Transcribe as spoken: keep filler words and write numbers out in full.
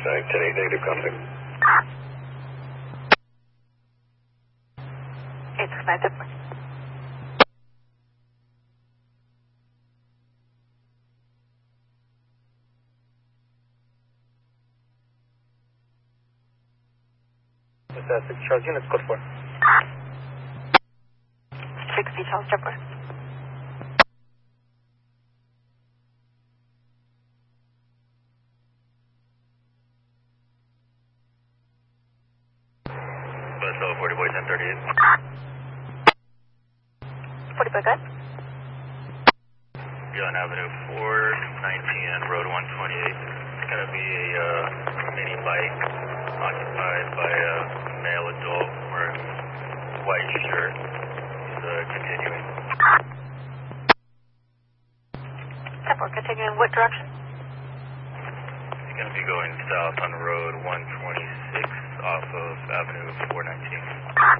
Mustang, ten eight negative, contact. eight six nine, zip. That's six Charles units, code four. sixty Charles Jumper. Bus forty boy ten thirty-eight. forty boy, good. Gun Avenue four nineteen, Road one twenty-eight. It's going to be a uh, mini bike occupied by a male adult wearing white shirt. He's uh, continuing. ten four, continuing what direction? He's going to be going south on Road one twenty-six off of Avenue four nineteen.